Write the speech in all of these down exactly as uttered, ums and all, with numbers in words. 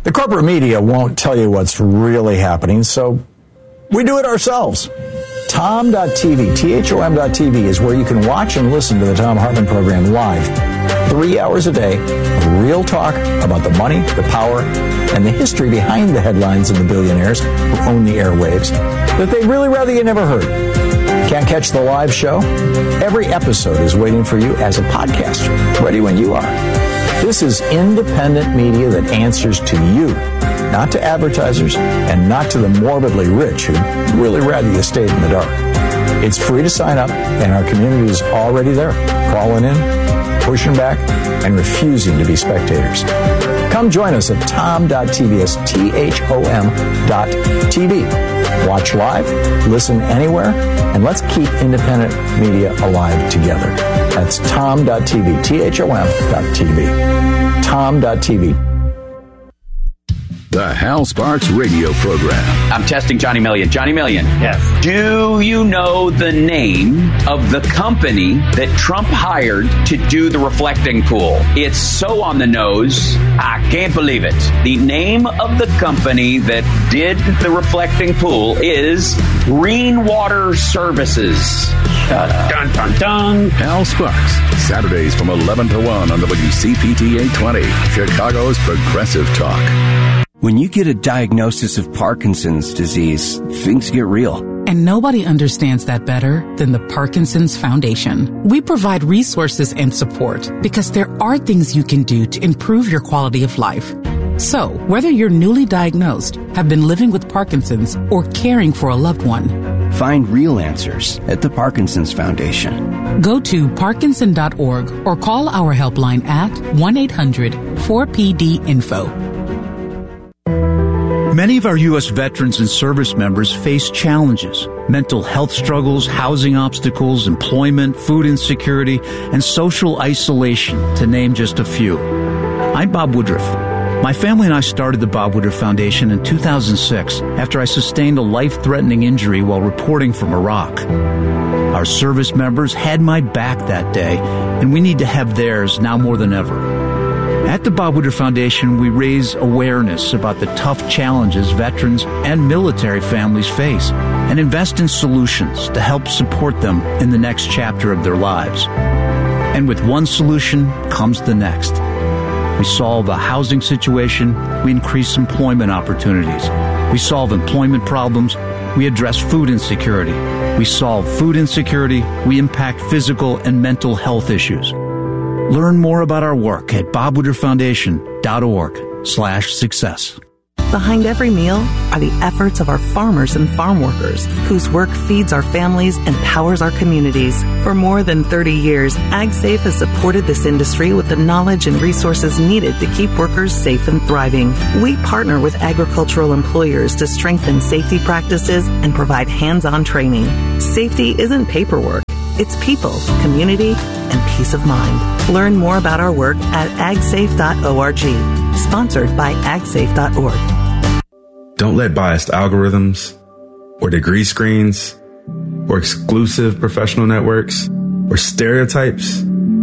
The corporate media won't tell you what's really happening, so we do it ourselves. Tom dot T V, T H O M dot T V is where you can watch and listen to the Thom Hartmann program live, three hours a day, of real talk about the money, the power, and the history behind the headlines and the billionaires who own the airwaves that they'd really rather you never heard. Can't catch the live show? Every episode is waiting for you as a podcast, ready when you are. This is independent media that answers to you, not to advertisers and not to the morbidly rich who'd really rather you stayed in the dark. It's free to sign up, and our community is already there, crawling in, pushing back, and refusing to be spectators. Come join us at Tom dot T V, it's T H O M dot T V. Watch live, listen anywhere, and let's keep independent media alive together. That's Tom dot T V, T H O M dot T V. Tom dot T V. The Hal Sparks radio program. I'm testing Johnny Million. Johnny Million. Yes. Do you know the name of the company that Trump hired to do the reflecting pool? It's so on the nose, I can't believe it. The name of the company that did the reflecting pool is Greenwater Services. Shut up. Dun, dun, dun. Hal Sparks, Saturdays from eleven to one on W C P T eight twenty, Chicago's Progressive Talk. When you get a diagnosis of Parkinson's disease, things get real. And nobody understands that better than the Parkinson's Foundation. We provide resources and support because there are things you can do to improve your quality of life. So, whether you're newly diagnosed, have been living with Parkinson's, or caring for a loved one, find real answers at the Parkinson's Foundation. Go to Parkinson dot org or call our helpline at one eight hundred four P D info. Many of our U S veterans and service members face challenges: mental health struggles, housing obstacles, employment, food insecurity, and social isolation, to name just a few. I'm Bob Woodruff. My family and I started the Bob Woodruff Foundation in two thousand six after I sustained a life-threatening injury while reporting from Iraq. Our service members had my back that day, and we need to have theirs now more than ever. At the Bob Woodruff Foundation, we raise awareness about the tough challenges veterans and military families face and invest in solutions to help support them in the next chapter of their lives. And with one solution comes the next. We solve a housing situation, we increase employment opportunities. We solve employment problems, we address food insecurity. We solve food insecurity, we impact physical and mental health issues. Learn more about our work at bob woodruff foundation dot org slash success. Behind every meal are the efforts of our farmers and farm workers, whose work feeds our families and powers our communities. For more than thirty years, AgSafe has supported this industry with the knowledge and resources needed to keep workers safe and thriving. We partner with agricultural employers to strengthen safety practices and provide hands-on training. Safety isn't paperwork. It's people, community, and peace of mind. Learn more about our work at ag safe dot org. Sponsored by ag safe dot org. Don't let biased algorithms or degree screens or exclusive professional networks or stereotypes.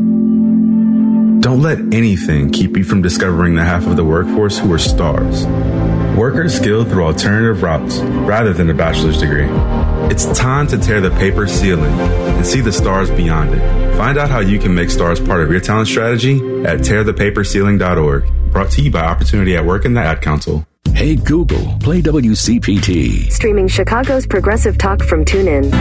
Don't let anything keep you from discovering the half of the workforce who are stars. Workers skilled through alternative routes rather than a bachelor's degree. It's time to tear the paper ceiling and see the stars beyond it. Find out how you can make stars part of your talent strategy at tear the paper ceiling dot org. Brought to you by Opportunity at Work and the Ad Council. Hey Google, play W C P T. Streaming Chicago's Progressive Talk from TuneIn.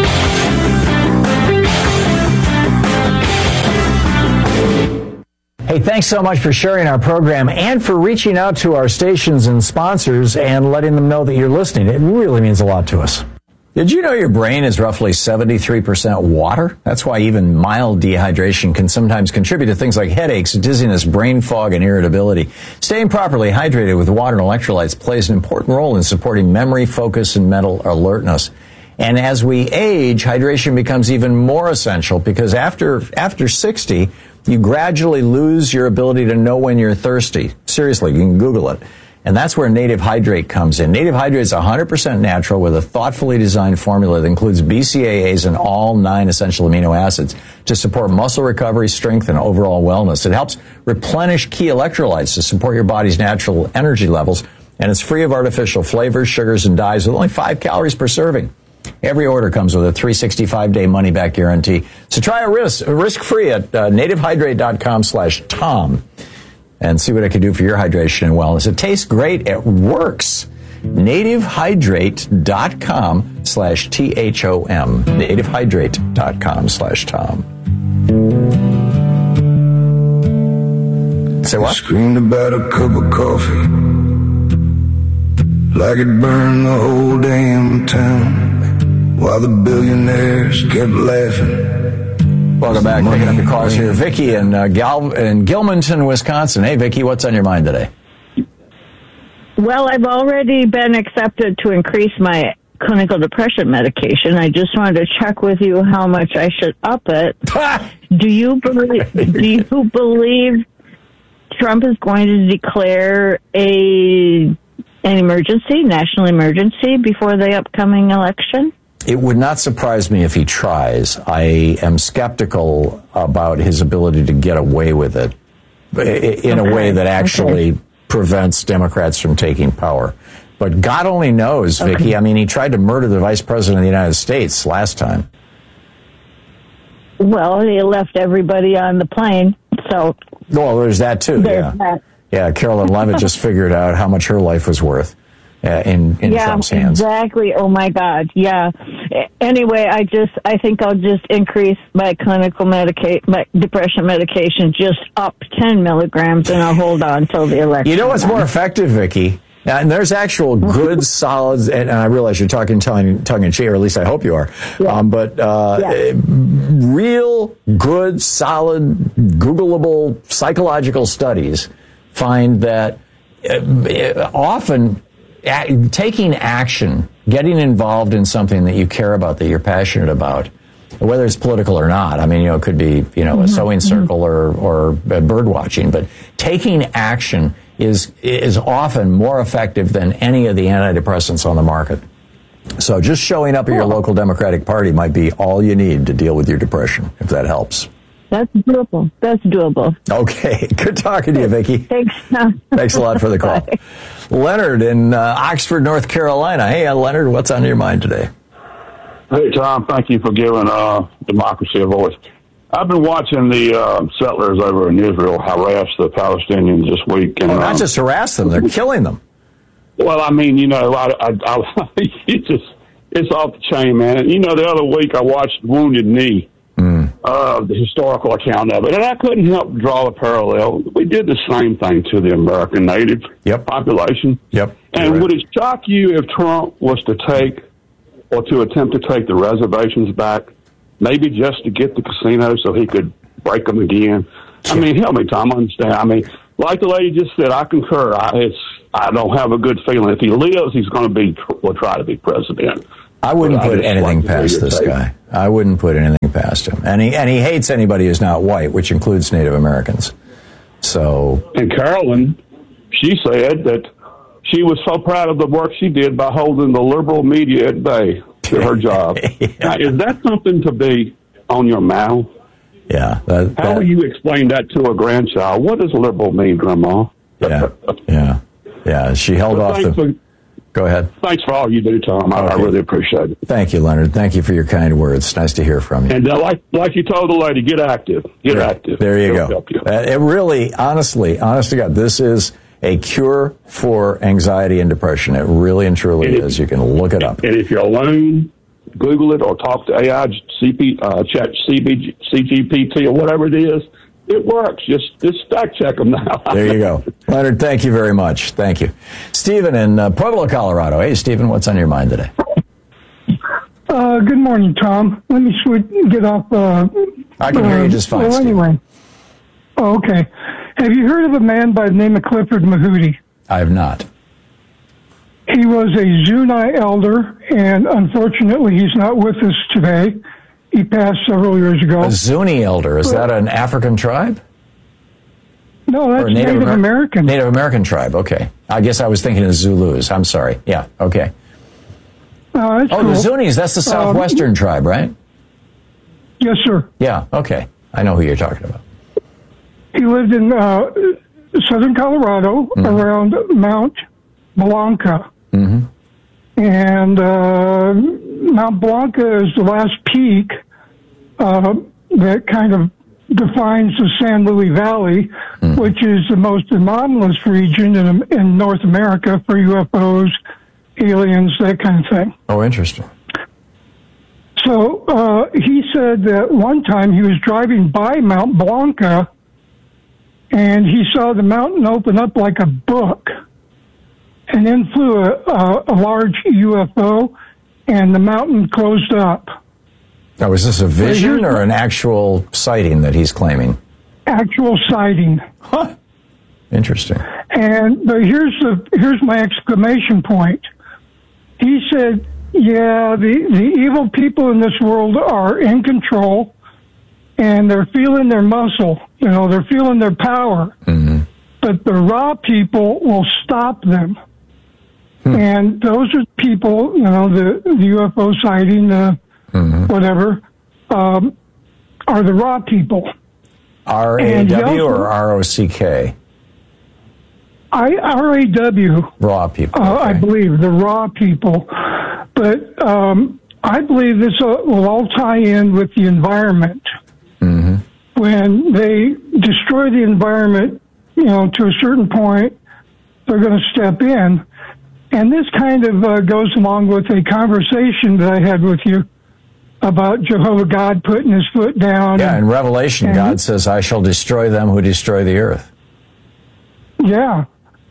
Hey, thanks so much for sharing our program and for reaching out to our stations and sponsors and letting them know that you're listening. It really means a lot to us. Did you know your brain is roughly seventy-three percent water? That's why even mild dehydration can sometimes contribute to things like headaches, dizziness, brain fog, and irritability. Staying properly hydrated with water and electrolytes plays an important role in supporting memory, focus, and mental alertness. And as we age, hydration becomes even more essential because after after sixty, you gradually lose your ability to know when you're thirsty. Seriously, you can Google it. And that's where Native Hydrate comes in. Native Hydrate is one hundred percent natural with a thoughtfully designed formula that includes B C A As and all nine essential amino acids to support muscle recovery, strength, and overall wellness. It helps replenish key electrolytes to support your body's natural energy levels. And it's free of artificial flavors, sugars, and dyes with only five calories per serving. Every order comes with a three hundred sixty-five day money-back guarantee. So try a risk, risk-free at uh, nativehydrate.com slash Tom and see what it can do for your hydration and wellness. It tastes great. It works. nativehydrate.com slash T H O M. nativehydrate.com slash Tom. Say what? Screamed about a cup of coffee like it burned the whole damn town while the billionaires kept laughing. Welcome back. Picking up your calls here. Vicki in, uh, Gal- in Gilmanton, Wisconsin. Hey, Vicki, what's on your mind today? Well, I've already been accepted to increase my clinical depression medication. I just wanted to check with you how much I should up it. do you believe, do you believe Trump is going to declare a an emergency, national emergency, before the upcoming election? It would not surprise me if he tries. I am skeptical about his ability to get away with it in okay. a way that actually okay. prevents Democrats from taking power. But God only knows, Vicki. Okay. I mean, he tried to murder the vice president of the United States last time. Well, he left everybody on the plane, so... Well, there's that, too, there's yeah. That. Yeah, Carolyn Levitt just figured out how much her life was worth uh, in, in yeah, Trump's hands. Exactly. Oh, my God. Yeah. Anyway, I just, I think I'll just increase my clinical medica- my depression medication just up ten milligrams, and I'll hold on until the election. You know what's more effective, Vicki? And there's actual good, solid, and I realize you're talking tongue, tongue in cheek, or at least I hope you are, yeah. um, but uh, yeah. real, good, solid, Googleable psychological studies find that uh, often a- taking action, getting involved in something that you care about, that you're passionate about, whether it's political or not. I mean, you know, it could be, you know, mm-hmm. a sewing circle or, or bird watching, but taking action is is often more effective than any of the antidepressants on the market. So just showing up at your local Democratic Party might be all you need to deal with your depression, if that helps. That's doable. That's doable. Okay. Good talking to you, Vicki. Thanks. Thanks a lot for the call. Bye. Leonard in uh, Oxford, North Carolina. Hey, uh, Leonard, what's on your mind today? Hey, Tom, thank you for giving uh, democracy a voice. I've been watching the uh, settlers over in Israel harass the Palestinians this week. And, oh, not um, just harass them, they're killing them. Well, I mean, you know, I, I, I, it's just, it's off the chain, man. And, you know, the other week I watched Wounded Knee, mm. uh, the historical account of it, and I couldn't help draw a parallel. We did the same thing to the American Native yep. population. Yep. And right. would it shock you if Trump was to take or to attempt to take the reservations back, maybe just to get the casino so he could break them again? I mean, help me, Tom, understand. I mean, like the lady just said, I concur. I, it's, I don't have a good feeling. If he lives, he's going to be, will try to be president. I wouldn't put anything past this guy. I wouldn't put anything past him. And he, and he hates anybody who's not white, which includes Native Americans. So. And Carolyn, she said that she was so proud of the work she did by holding the liberal media at bay to her job. yeah. Now, is that something to be on your mouth? Yeah. That, that, How will you explain that to a grandchild? What does liberal mean, Grandma? Yeah. yeah. Yeah. She held well, off the... For, Go ahead. Thanks for all you do, Tom. I, okay. I really appreciate it. Thank you, Leonard. Thank you for your kind words. Nice to hear from you. And uh, like like you told the lady, get active. Get yeah. active. There you It'll go. Help you. Uh, it really, honestly, honest to God, this is a cure for anxiety and depression. It really and truly and is. If, you can look it up. And if you're alone, Google it or talk to A I, C P, uh, chat C G P T or whatever it is. It works. Just just fact check them now. There you go. Leonard, thank you very much. Thank you. Stephen in uh, Pueblo, Colorado. Hey, Stephen, what's on your mind today? Uh, good morning, Tom. Let me switch, get off. Uh, I can uh, hear you just fine, Well, Steve. anyway. Oh, okay. Have you heard of a man by the name of Clifford Mahooty? I have not. He was a Zuni elder, and unfortunately, he's not with us today. He passed several years ago. A Zuni elder, is that an African tribe? No, that's Or Native, Native Amer- American. Native American tribe, okay. I guess I was thinking of Zulus. I'm sorry. Yeah, okay. Uh, that's oh, cool. the Zunis, that's the Southwestern um, tribe, right? Yes, sir. Yeah, okay. I know who you're talking about. He lived in uh, southern Colorado Mm-hmm. around Mount Blanca. Mm-hmm. And uh, Mount Blanca is the last peak uh, that kind of defines the San Luis Valley, mm. which is the most anomalous region in, in North America for U F Os, aliens, that kind of thing. Oh, interesting. So uh, he said that one time he was driving by Mount Blanca and he saw the mountain open up like a book, and then flew a, a, a large U F O, and the mountain closed up. Now, is this a vision or an actual sighting that he's claiming? Actual sighting. Huh. Interesting. And but here's the here's my exclamation point. He said, "Yeah, the the evil people in this world are in control, and they're feeling their muscle. You know, they're feeling their power. Mm-hmm. But the raw people will stop them." Hmm. And those are people, you know, the, the U F O sighting, the mm-hmm. whatever, um, are the raw people. R A W or R O C K? I, R A W. Raw people. Uh, okay. I believe, the raw people. But um, I believe this uh, will all tie in with the environment. Mm-hmm. When they destroy the environment, you know, to a certain point, they're going to step in. And this kind of uh, goes along with a conversation that I had with you about Jehovah God putting his foot down. Yeah, and, in Revelation, and, God says, I shall destroy them who destroy the earth. Yeah.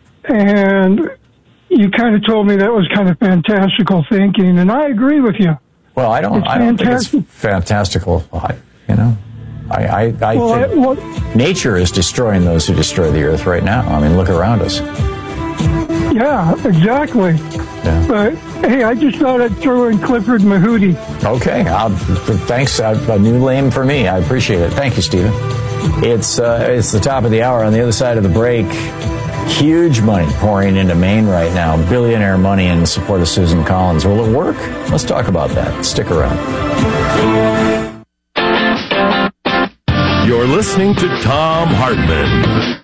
And you kind of told me that was kind of fantastical thinking, and I agree with you. Well, I don't, it's I don't think fantastic. it's fantastical. I, you know, I, I, I well, think I, well, nature is destroying those who destroy the earth right now. I mean, look around us. Yeah, exactly. Yeah. But, hey, I just thought I'd throw in Clifford Mahooty. Okay. I'll, thanks. A, a new name for me. I appreciate it. Thank you, Stephen. It's, uh, it's the top of the hour. On the other side of the break, huge money pouring into Maine right now. Billionaire money in support of Susan Collins. Will it work? Let's talk about that. Stick around. You're listening to Thom Hartmann.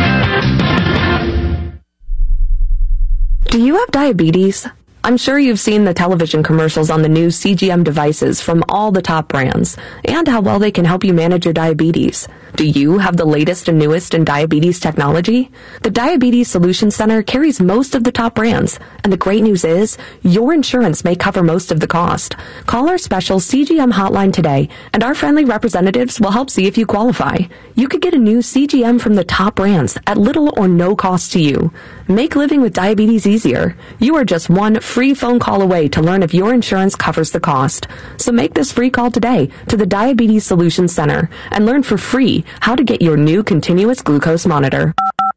Do you have diabetes? I'm sure you've seen the television commercials on the new C G M devices from all the top brands and how well they can help you manage your diabetes. Do you have the latest and newest in diabetes technology? The Diabetes Solution Center carries most of the top brands, and the great news is your insurance may cover most of the cost. Call our special C G M hotline today, and our friendly representatives will help see if you qualify. You could get a new C G M from the top brands at little or no cost to you. Make living with diabetes easier. You are just one free phone call away to learn if your insurance covers the cost. So make this free call today to the Diabetes Solution Center and learn for free how to get your new continuous glucose monitor.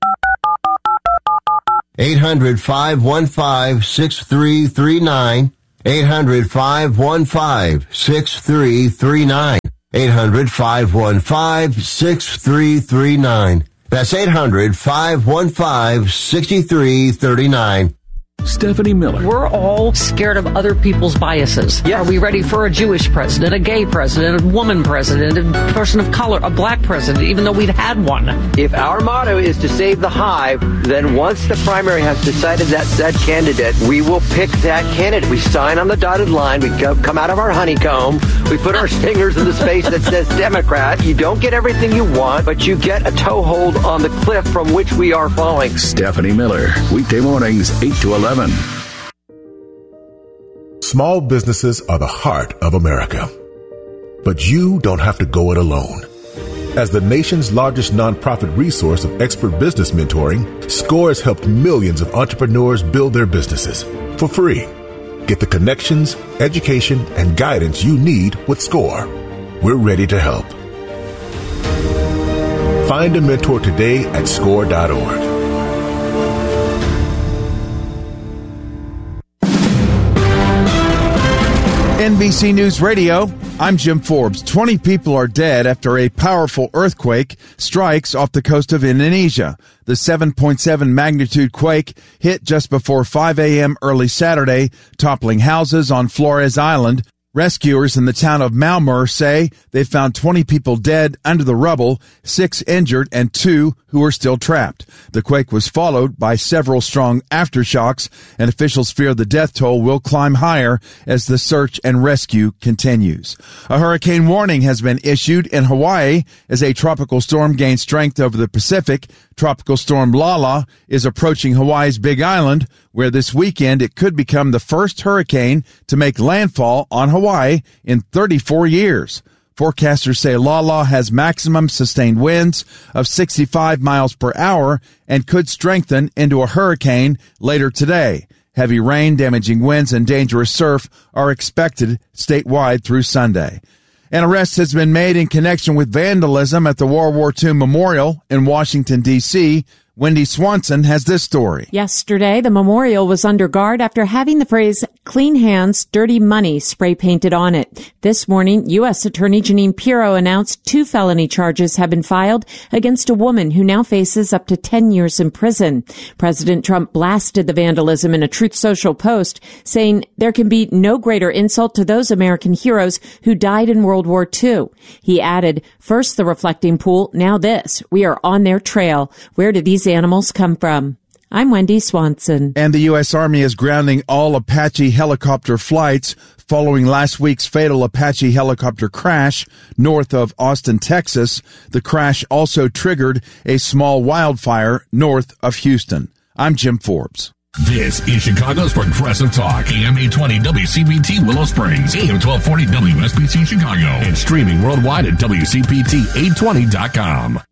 eight hundred, five one five, six three three nine. eight hundred, five one five, six three three nine. eight hundred, five one five, six three three nine. That's eight hundred, five one five, six three three nine. Stephanie Miller. We're all scared of other people's biases. Yes. Are we ready for a Jewish president, a gay president, a woman president, a person of color, a black president, even though we've had one? If our motto is to save the hive, then once the primary has decided that said candidate, we will pick that candidate. We sign on the dotted line. We come out of our honeycomb. We put our fingers in the space that says Democrat. You don't get everything you want, but you get a toehold on the cliff from which we are falling. Stephanie Miller, weekday mornings, eight to eleven. Small businesses are the heart of America. But you don't have to go it alone. As the nation's largest nonprofit resource of expert business mentoring, SCORE has helped millions of entrepreneurs build their businesses for free. Get the connections, education, and guidance you need with SCORE. We're ready to help. Find a mentor today at score dot org. N B C News Radio, I'm Jim Forbes. twenty people are dead after a powerful earthquake strikes off the coast of Indonesia. The seven point seven magnitude quake hit just before five a.m. early Saturday, toppling houses on Flores Island. Rescuers in the town of Malmö say they found twenty people dead under the rubble, six injured, and two who are still trapped. The quake was followed by several strong aftershocks, and officials fear the death toll will climb higher as the search and rescue continues. A hurricane warning has been issued in Hawaii as a tropical storm gains strength over the Pacific. Tropical storm Lala is approaching Hawaii's Big Island, where this weekend it could become the first hurricane to make landfall on Hawaii in thirty-four years. Forecasters say Lala has maximum sustained winds of sixty-five miles per hour and could strengthen into a hurricane later today. Heavy rain, damaging winds, and dangerous surf are expected statewide through Sunday. An arrest has been made in connection with vandalism at the World War Two Memorial in Washington, D C Wendy Swanson has this story. Yesterday, the memorial was under guard after having the phrase "clean hands, dirty money" spray painted on it. This morning, U S Attorney Jeanine Pirro announced two felony charges have been filed against a woman who now faces up to ten years in prison. President Trump blasted the vandalism in a Truth Social post, saying there can be no greater insult to those American heroes who died in World War Two. He added, "First the reflecting pool, now this. We are on their trail. Where do these animals come from?" I'm Wendy Swanson. And the U S Army is grounding all Apache helicopter flights following last week's fatal Apache helicopter crash north of Austin, Texas. The crash also triggered a small wildfire north of Houston. I'm Jim Forbes. This is Chicago's Progressive Talk, A M eight twenty W C P T Willow Springs, A M twelve forty W S B C Chicago, and streaming worldwide at W C P T eight twenty dot com.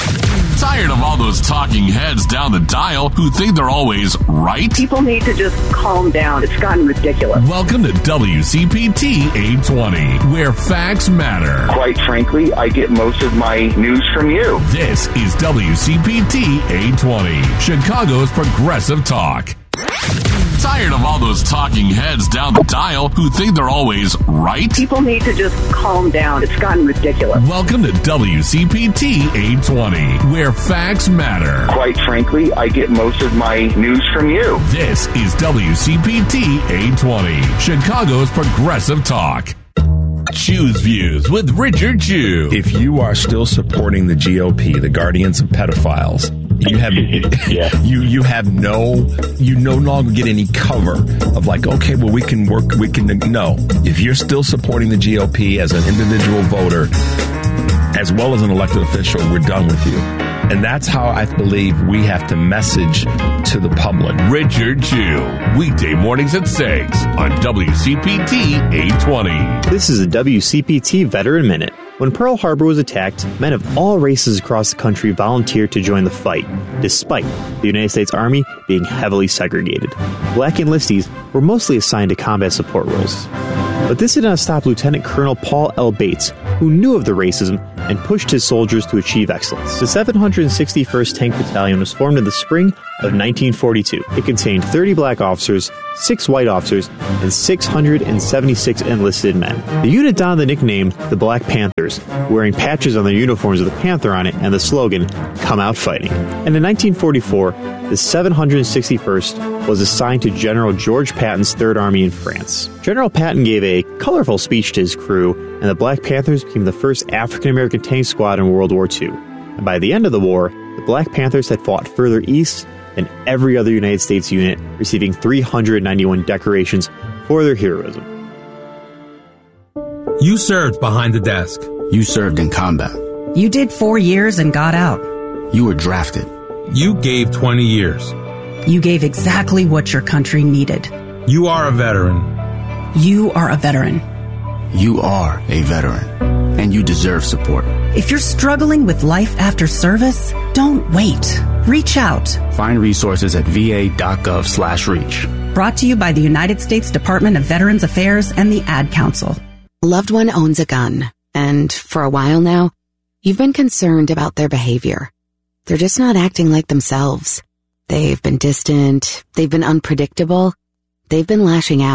Tired of all those talking heads down the dial who think they're always right? People need to just calm down. It's gotten ridiculous. Welcome to W C P T eight twenty, where facts matter. Quite frankly, I get most of my news from you. This is W C P T eight twenty, Chicago's Progressive Talk. Tired of all those talking heads down the dial who think they're always right? People need to just calm down. It's gotten ridiculous. Welcome to W C P T eight twenty, where facts matter. Quite frankly, I get most of my news from you. This is W C P T eight twenty, Chicago's Progressive Talk. Choose Views with Richard Chew. If you are still supporting the G O P, the guardians of pedophiles, you have yeah. you you have no you no longer get any cover of like, okay, well, we can work, we can no. If you're still supporting the G O P as an individual voter, as well as an elected official, we're done with you. And that's how I believe we have to message to the public. Richard Chew, weekday mornings at six on W C P T eight twenty. This is a W C P T Veteran Minute. When Pearl Harbor was attacked, men of all races across the country volunteered to join the fight, despite the United States Army being heavily segregated. Black enlistees were mostly assigned to combat support roles. But this did not stop Lieutenant Colonel Paul L. Bates, who knew of the racism and pushed his soldiers to achieve excellence. The seven hundred sixty-first Tank Battalion was formed in the spring of nineteen forty-two. It contained thirty black officers, six white officers, and six hundred seventy-six enlisted men. The unit donned the nickname the Black Panthers, wearing patches on their uniforms with a panther on it and the slogan, "Come Out Fighting." And in nineteen forty-four, the seven hundred sixty-first was assigned to General George Patton's Third Army in France. General Patton gave a colorful speech to his crew, and the Black Panthers became the first African-American tank squad in World War Two. And by the end of the war, the Black Panthers had fought further east than every other United States unit, receiving three hundred ninety-one decorations for their heroism. You served behind the desk. You served in combat. You did four years and got out. You were drafted. You gave twenty years. You gave exactly what your country needed. You are a veteran. You are a veteran. You are a veteran, and you deserve support. If you're struggling with life after service, don't wait. Reach out. Find resources at va.gov slash reach. Brought to you by the United States Department of Veterans Affairs and the Ad Council. A loved one owns a gun, and for a while now, you've been concerned about their behavior. They're just not acting like themselves. They've been distant, they've been unpredictable, they've been lashing out.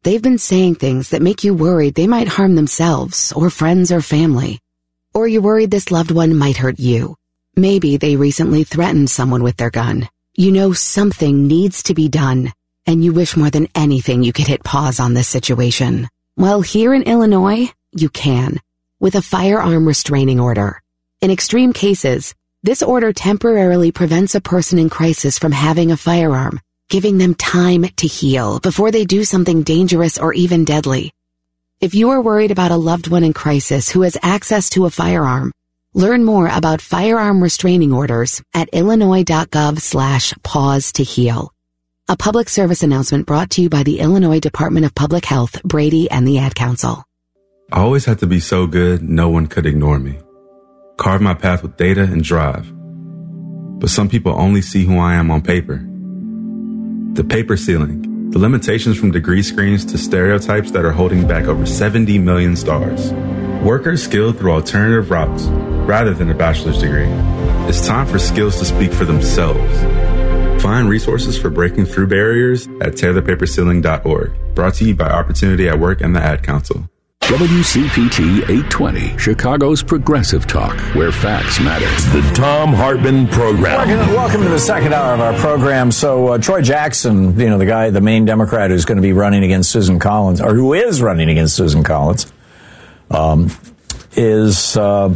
They've been saying things that make you worried they might harm themselves or friends or family. Or you're worried this loved one might hurt you. Maybe they recently threatened someone with their gun. You know something needs to be done, and you wish more than anything you could hit pause on this situation. Well, here in Illinois, you can, with a firearm restraining order. In extreme cases, this order temporarily prevents a person in crisis from having a firearm, giving them time to heal before they do something dangerous or even deadly. If you are worried about a loved one in crisis who has access to a firearm, learn more about firearm restraining orders at illinois.gov slash pause to heal. A public service announcement brought to you by the Illinois Department of Public Health, Brady, and the Ad Council. I always had to be so good no one could ignore me. Carve my path with data and drive. But some people only see who I am on paper. The paper ceiling, the limitations from degree screens to stereotypes that are holding back over seventy million stars. Workers skilled through alternative routes rather than a bachelor's degree. It's time for skills to speak for themselves. Find resources for breaking through barriers at tear the paper ceiling dot org. Brought to you by Opportunity at Work and the Ad Council. W C P T eight twenty, Chicago's progressive talk, where facts matter. The Thom Hartmann Program. Welcome, welcome to the second hour of our program. So uh, Troy Jackson, you know, the guy, the main Democrat who's going to be running against Susan Collins, or who is running against Susan Collins, um, is uh,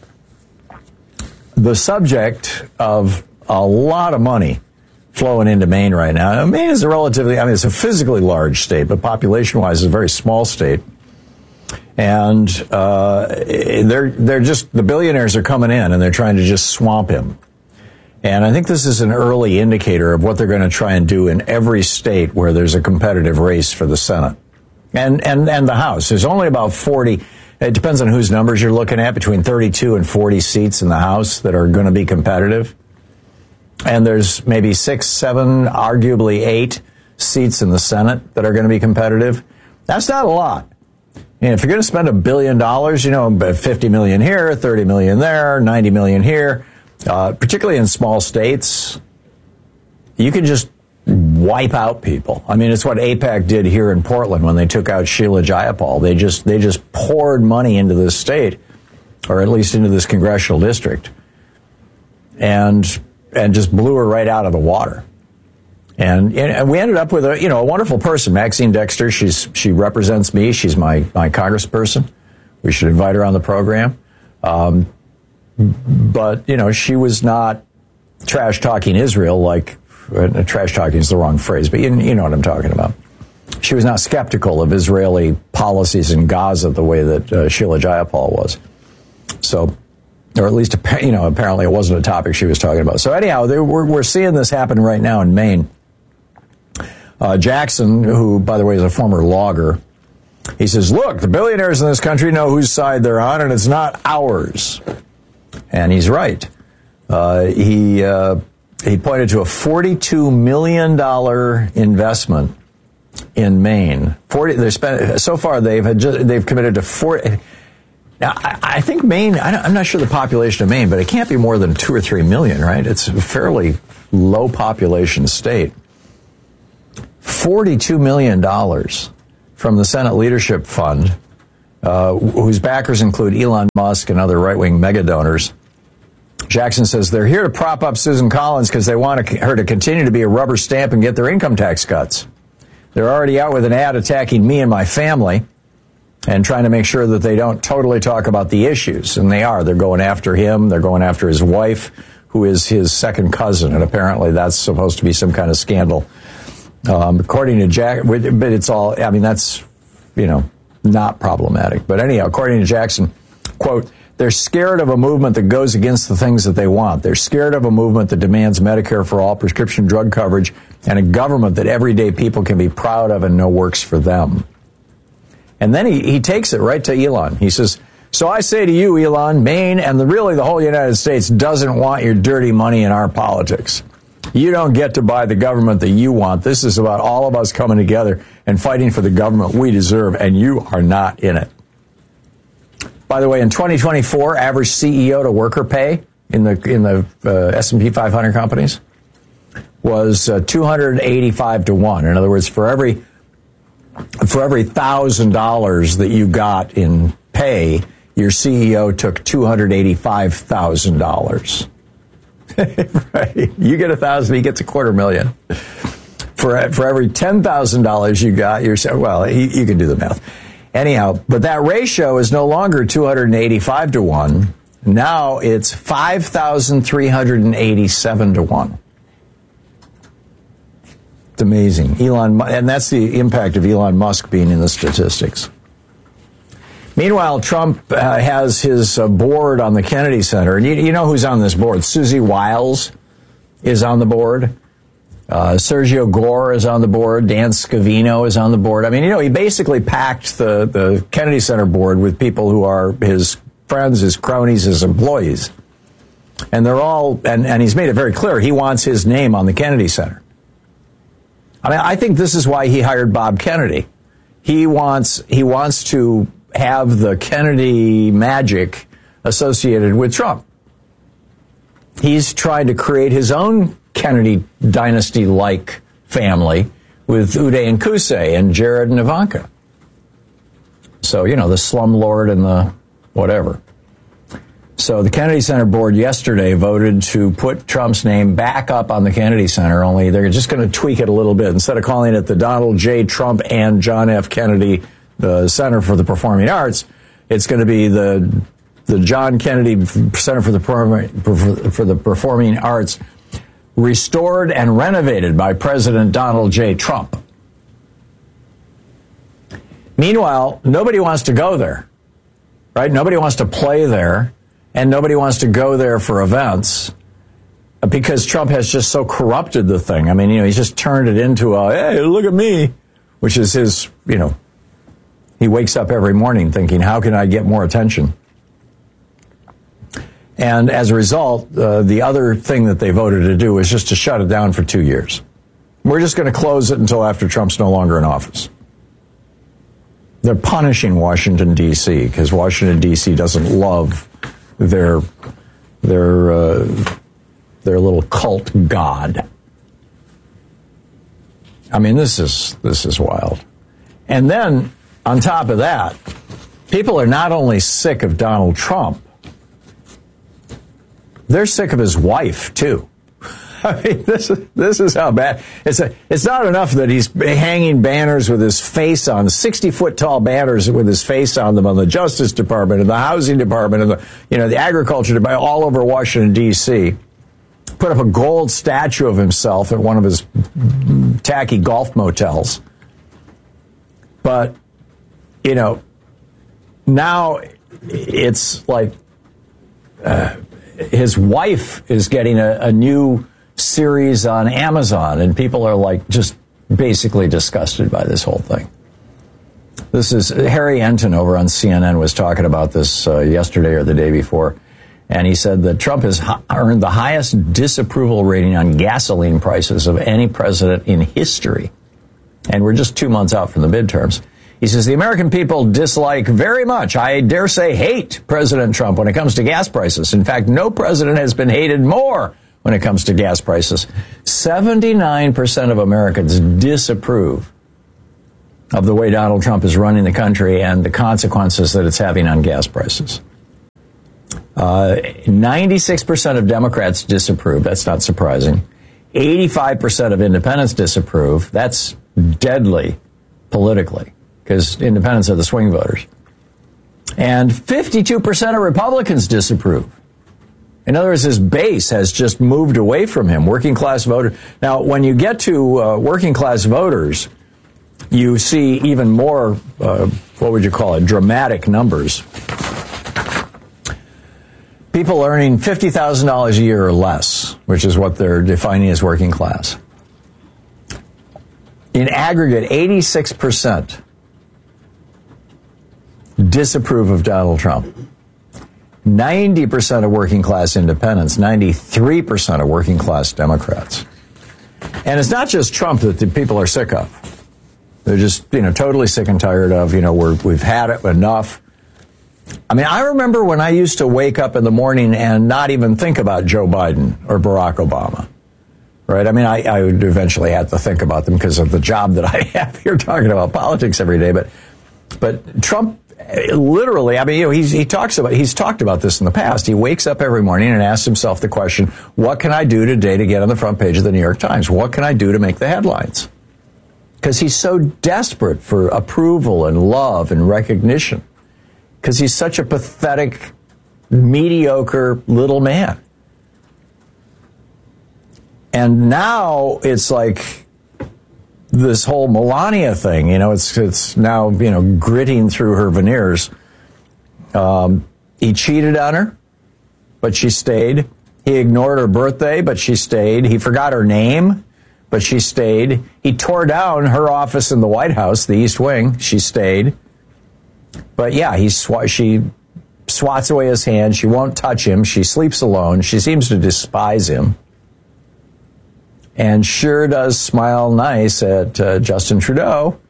the subject of a lot of money flowing into Maine right now. Maine is a relatively, I mean, it's a physically large state, but population-wise, it's a very small state. And uh, they're they're just, the billionaires are coming in and they're trying to just swamp him. And I think this is an early indicator of what they're going to try and do in every state where there's a competitive race for the Senate and and and the House. There's only about forty. It depends on whose numbers you're looking at, between thirty-two and forty seats in the House that are going to be competitive. And there's maybe six, seven, arguably eight seats in the Senate that are going to be competitive. That's not a lot. And if you're going to spend a billion dollars, you know, fifty million here, thirty million there, ninety million here, uh, particularly in small states, you can just wipe out people. I mean, it's what AIPAC did here in Portland when they took out Sheila Jayapal. They just they just poured money into this state, or at least into this congressional district, and and just blew her right out of the water. And, and we ended up with a, you know, a wonderful person, Maxine Dexter. She's she represents me. She's my, my congressperson. We should invite her on the program. Um, but, you know, she was not trash-talking Israel like, uh, trash-talking is the wrong phrase, but you, you know what I'm talking about. She was not skeptical of Israeli policies in Gaza the way that uh, Sheila Jayapal was. So, or at least, you know, apparently it wasn't a topic she was talking about. So anyhow, we're, we're seeing this happen right now in Maine. Uh, Jackson, who, by the way, is a former logger, he says, look, the billionaires in this country know whose side they're on, and it's not ours. And he's right. Uh, he uh, he pointed to a forty-two million dollars investment in Maine. forty they spent so far they've had just, they've committed to forty. Now, I, I think Maine, I I'm not sure the population of Maine, but it can't be more than two or three million, right? It's a fairly low population state. forty-two million dollars from the Senate Leadership Fund, uh, whose backers include Elon Musk and other right-wing mega donors. Jackson says they're here to prop up Susan Collins because they want her to continue to be a rubber stamp and get their income tax cuts. They're already out with an ad attacking me and my family and trying to make sure that they don't totally talk about the issues. And they are. They're going after him. They're going after his wife, who is his second cousin. And apparently that's supposed to be some kind of scandal. Um, according to Jack, but it's all, I mean, that's, you know, not problematic. But anyhow, according to Jackson, quote, they're scared of a movement that goes against the things that they want. They're scared of a movement that demands Medicare for all, prescription drug coverage, and a government that everyday people can be proud of and know works for them. And then he, he takes it right to Elon. He says, so I say to you, Elon, Maine and the, really the whole United States doesn't want your dirty money in our politics. You don't get to buy the government that you want. This is about all of us coming together and fighting for the government we deserve, and you are not in it. By the way, in twenty twenty-four, average C E O to worker pay in the in the uh, S and P five hundred companies was uh, two hundred eighty-five to one. In other words, for every for every one thousand dollars that you got in pay, your C E O took two hundred eighty-five thousand dollars. Right? You get a thousand, he gets a quarter million. For for every ten thousand dollars you got, you're well, you, you can do the math. Anyhow, but that ratio is no longer two hundred eighty-five to one. Now it's five thousand three hundred eighty-seven to one. It's amazing. Elon, and that's the impact of Elon Musk being in the statistics. Meanwhile, Trump uh, has his uh, board on the Kennedy Center. And you, you know who's on this board? Susie Wiles is on the board. Uh, Sergio Gore is on the board. Dan Scavino is on the board. I mean, you know, he basically packed the, the Kennedy Center board with people who are his friends, his cronies, his employees. And they're all, and, and he's made it very clear, he wants his name on the Kennedy Center. I mean, I think this is why he hired Bob Kennedy. He wants, he wants to have the Kennedy magic associated with Trump. He's trying to create his own Kennedy dynasty-like family with Uday and Qusay and Jared and Ivanka. So, you know, the slumlord and the whatever. So the Kennedy Center board yesterday voted to put Trump's name back up on the Kennedy Center, only they're just going to tweak it a little bit. Instead of calling it the Donald J. Trump and John F. Kennedy, the Center for the Performing Arts, it's going to be the the John Kennedy Center for the for the Performing Arts, restored and renovated by President Donald J. Trump. Meanwhile, nobody wants to go there, right? Nobody wants to play there, and nobody wants to go there for events because Trump has just so corrupted the thing. I mean, you know, he's just turned it into a, hey, look at me, which is his, you know, he wakes up every morning thinking, how can I get more attention? And as a result, uh, the other thing that they voted to do is just to shut it down for two years. We're just going to close it until after Trump's no longer in office. They're punishing Washington, D C, because Washington, D C doesn't love their their uh, their little cult god. I mean, this is this is wild. And then, on top of that, people are not only sick of Donald Trump, they're sick of his wife, too. I mean, this is, this is how bad. It's a, it's not enough that he's hanging banners with his face on, sixty-foot tall banners with his face on them on the Justice Department and the Housing Department and the, you know, the Agriculture Department all over Washington, D C Put up a gold statue of himself at one of his tacky golf motels. But, you know, now it's like uh, his wife is getting a, a new series on Amazon, and people are like just basically disgusted by this whole thing. This is Harry Enton over on C N N was talking about this uh, yesterday or the day before, and he said that Trump has ha- earned the highest disapproval rating on gasoline prices of any president in history. And we're just two months out from the midterms. He says the American people dislike very much, I dare say hate, President Trump when it comes to gas prices. In fact, no president has been hated more when it comes to gas prices. seventy-nine percent of Americans disapprove of the way Donald Trump is running the country and the consequences that it's having on gas prices. Uh, ninety-six percent of Democrats disapprove. That's not surprising. eighty-five percent of independents disapprove. That's deadly politically because independents are the swing voters. And fifty-two percent of Republicans disapprove. In other words, his base has just moved away from him, working class voters. Now, when you get to uh, working class voters, you see even more, uh, what would you call it, dramatic numbers. People earning fifty thousand dollars a year or less, which is what they're defining as working class. In aggregate, eighty-six percent disapprove of Donald Trump. ninety percent of working class independents, ninety-three percent of working class Democrats. And it's not just Trump that the people are sick of. They're just, you know, totally sick and tired of, you know, we're, we've had it enough. I mean, I remember when I used to wake up in the morning and not even think about Joe Biden or Barack Obama, right? I mean, I, I would eventually have to think about them because of the job that I have here talking about politics every day. But but Trump, literally, I mean, you know, he's, he talks about he's talked about this in the past. He wakes up every morning and asks himself the question, what can I do today to get on the front page of the New York Times? What can I do to make the headlines? Because he's so desperate for approval and love and recognition. Because he's such a pathetic, mediocre little man. And now it's like this whole Melania thing, you know, it's it's now, you know, gritting through her veneers. Um, he cheated on her, but she stayed. He ignored her birthday, but she stayed. He forgot her name, but she stayed. He tore down her office in the White House, the East Wing. She stayed. But yeah, he sw- she swats away his hand. She won't touch him. She sleeps alone. She seems to despise him. And sure does smile nice at uh, Justin Trudeau.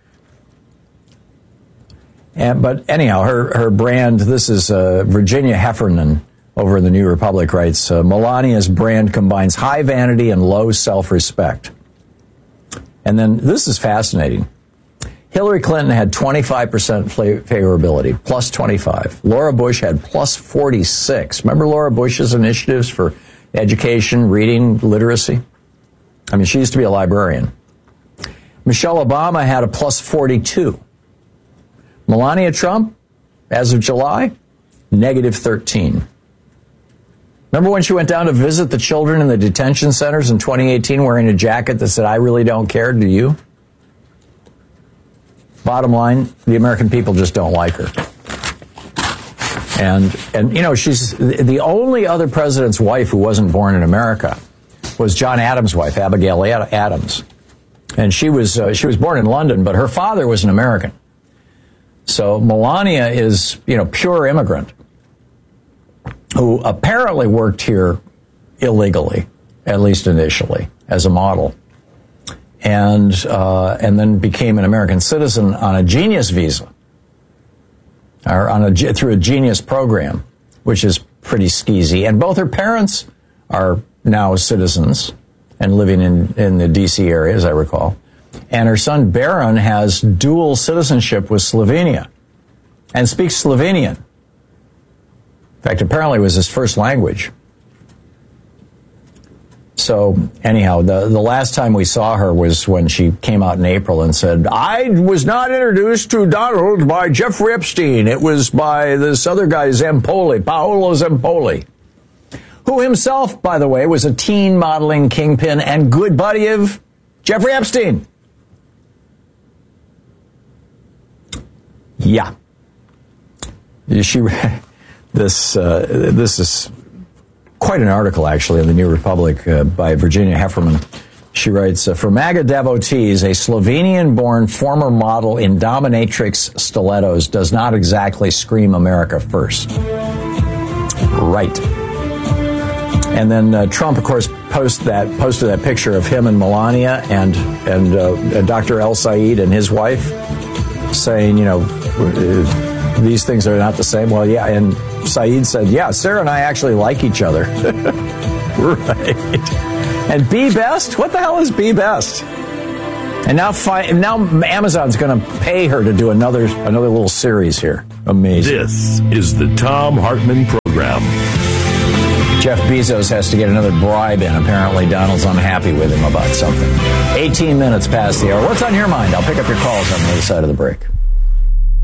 And, but anyhow, her, her brand, this is uh, Virginia Heffernan over in the New Republic writes, uh, Melania's brand combines high vanity and low self-respect. And then this is fascinating. Hillary Clinton had twenty-five percent favorability, plus twenty-five. Laura Bush had plus forty-six. Remember Laura Bush's initiatives for education, reading, literacy? I mean, she used to be a librarian. Michelle Obama had a plus forty-two. Melania Trump, as of July, negative thirteen. Remember when she went down to visit the children in the detention centers in twenty eighteen wearing a jacket that said, I really don't care, do you? Bottom line, the American people just don't like her. And, and you know, she's the only other president's wife who wasn't born in America was John Adams' wife, Abigail Adams. And she was uh, she was born in London, but her father was an American. So Melania is, you know, pure immigrant who apparently worked here illegally, at least initially, as a model. And uh, and then became an American citizen on a Genius visa, or on a through a Genius program, which is pretty skeezy. And both her parents are now citizens and living in in the D C area, as I recall. And her son Baron has dual citizenship with Slovenia, and speaks Slovenian. In fact, apparently it was his first language. So anyhow, the, the last time we saw her was when she came out in April and said, I was not introduced to Donald by Jeffrey Epstein. It was by this other guy, Zampoli, Paolo Zampoli, who himself, by the way, was a teen modeling kingpin and good buddy of Jeffrey Epstein. Yeah. She, this, uh, this is quite an article, actually, in the New Republic uh, by Virginia Heffernan. She writes, uh, for MAGA devotees, a Slovenian-born former model in dominatrix stilettos does not exactly scream America first. Right. And then uh, Trump, of course, post that, posted that picture of him and Melania and, and uh, Doctor El Sayed and his wife saying, you know, uh, these things are not the same. Well, yeah, and Saeed said, yeah, Sarah and I actually like each other. Right. And Be Best? What the hell is Be Best? And now fi- now Amazon's going to pay her to do another another little series here. Amazing. This is the Thom Hartmann Program. Jeff Bezos has to get another bribe in. Apparently Donald's unhappy with him about something. eighteen minutes past the hour. What's on your mind? I'll pick up your calls on the other side of the break.